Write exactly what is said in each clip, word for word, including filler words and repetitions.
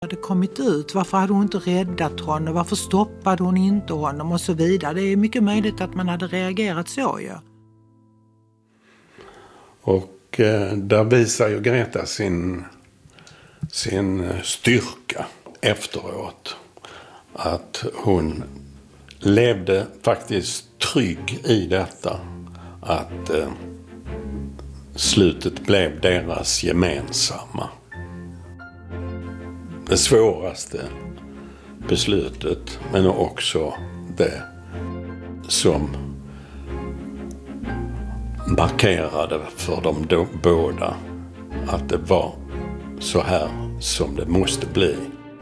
hade kommit ut? Varför hade hon inte räddat honom? Varför stoppade hon inte honom? Och så vidare. Det är mycket möjligt att man hade reagerat så, ja. Och eh, där visar ju Greta sin, sin styrka efteråt. Att hon levde faktiskt trygg i detta. Att eh, slutet blev deras gemensamma. Det svåraste beslutet, men också det som markerade för dem då, båda att det var så här som det måste bli.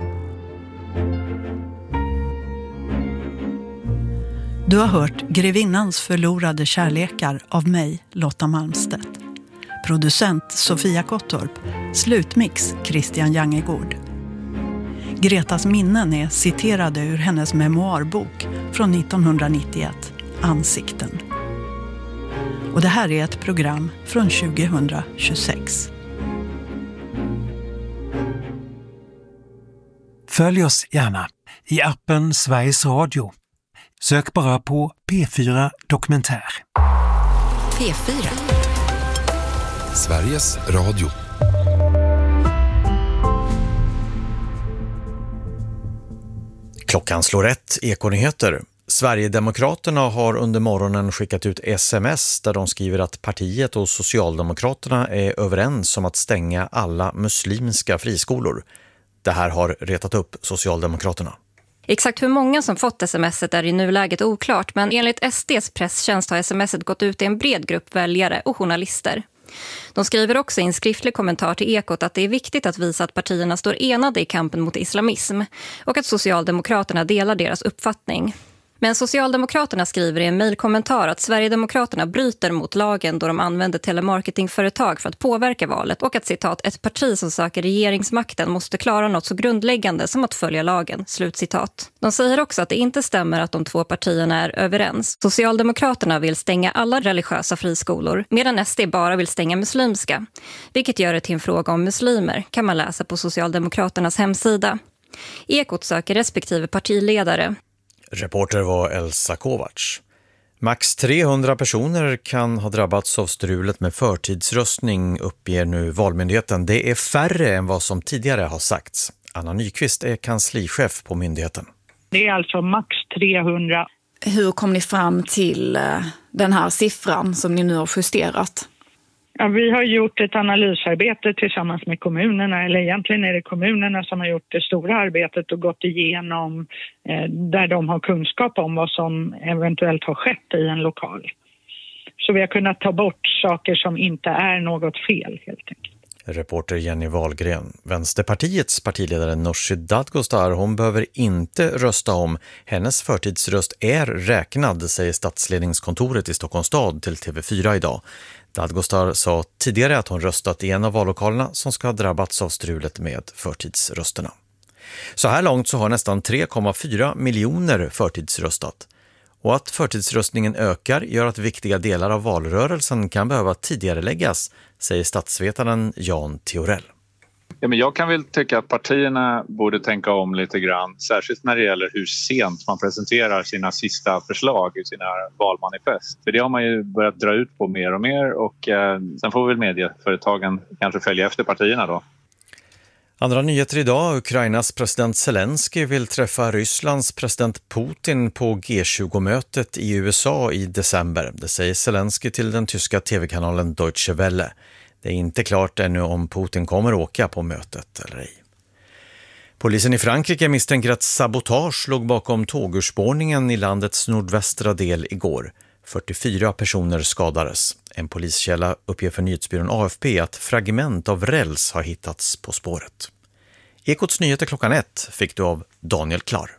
Du har hört Grevinnans förlorade kärlekar av mig, Lotta Malmstedt. Producent Sofia Kottorp. Slutmix Christian Jangegård. Gretas minnen är citerade ur hennes memoarbok från nittonhundranittioett, Ansikten. Och det här är ett program från tjugohundratjugosex. Följ oss gärna i appen Sveriges Radio. Sök bara på P fyra Dokumentär. P fyra. Sveriges Radio. Klockan slår ett, Ekonyheter. Sverigedemokraterna har under morgonen skickat ut sms där de skriver att partiet och Socialdemokraterna är överens om att stänga alla muslimska friskolor. Det här har retat upp Socialdemokraterna. Exakt hur många som fått smset är i nuläget oklart, men enligt S D:s presstjänst har smset gått ut till en bred grupp väljare och journalister. De skriver också i en skriftlig kommentar till Ekot att det är viktigt att visa att partierna står enade i kampen mot islamism och att Socialdemokraterna delar deras uppfattning. Men Socialdemokraterna skriver i en mejlkommentar att Sverigedemokraterna bryter mot lagen då de använder telemarketingföretag för att påverka valet och att citat ett parti som söker regeringsmakten måste klara något så grundläggande som att följa lagen, slutcitat. De säger också att det inte stämmer att de två partierna är överens. Socialdemokraterna vill stänga alla religiösa friskolor medan S D bara vill stänga muslimska, vilket gör det till en fråga om muslimer, kan man läsa på Socialdemokraternas hemsida. Ekot söker respektive partiledare. Reporter var Elsa Kovacs. Max trehundra personer kan ha drabbats av strulet med förtidsröstning, uppger nu Valmyndigheten. Det är färre än vad som tidigare har sagts. Anna Nyqvist är kanslichef på myndigheten. Det är alltså max trehundra. Hur kom ni fram till den här siffran som ni nu har justerat? Ja, vi har gjort ett analysarbete tillsammans med kommunerna, eller egentligen är det kommunerna som har gjort det stora arbetet och gått igenom eh, där de har kunskap om vad som eventuellt har skett i en lokal. Så vi har kunnat ta bort saker som inte är något fel helt enkelt. Reporter Jenny Wahlgren. Vänsterpartiets partiledare Nooshi Dadgostar, hon behöver inte rösta om. Hennes förtidsröst är räknad, säger statsledningskontoret i Stockholms stad till T V fyra idag. Dadgostar sa tidigare att hon röstat i en av vallokalerna som ska ha drabbats av strulet med förtidsrösterna. Så här långt så har nästan tre komma fyra miljoner förtidsröstat. Och att förtidsröstningen ökar gör att viktiga delar av valrörelsen kan behöva tidigareläggas, säger statsvetaren Jan Theorell. Ja, men jag kan väl tycka att partierna borde tänka om lite grann, särskilt när det gäller hur sent man presenterar sina sista förslag i sina valmanifest. För det har man ju börjat dra ut på mer och mer och eh, sen får väl medieföretagen kanske följa efter partierna då. Andra nyheter idag. Ukrainas president Zelensky vill träffa Rysslands president Putin på G tjugo-mötet i U S A i december. Det säger Zelensky till den tyska tv-kanalen Deutsche Welle. Det är inte klart ännu om Putin kommer åka på mötet eller ej. Polisen i Frankrike misstänker att sabotage låg bakom tågurspårningen i landets nordvästra del igår. fyrtiofyra personer skadades. En poliskälla uppger för nyhetsbyrån A F P att fragment av räls har hittats på spåret. Ekots nyheter klockan ett fick du av Daniel Klar.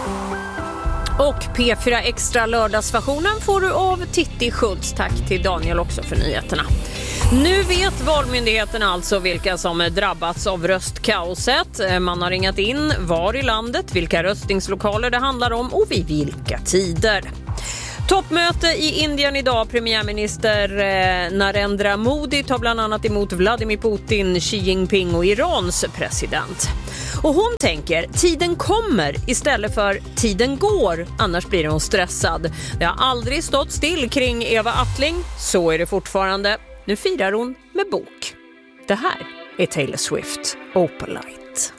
Och P fyra Extra lördagsversionen får du av Titti Schultz. Tack till Daniel också för nyheterna. Nu vet Valmyndigheten alltså vilka som drabbats av röstkaoset. Man har ringat in var i landet, vilka röstningslokaler det handlar om och vid vilka tider. Toppmöte i Indien idag. Premiärminister eh, Narendra Modi tar bland annat emot Vladimir Putin, Xi Jinping och Irans president. Och hon tänker, tiden kommer istället för tiden går, annars blir hon stressad. Det har aldrig stått still kring Eva Attling, så är det fortfarande. Nu firar hon med bok. Det här är Taylor Swift, Opalite.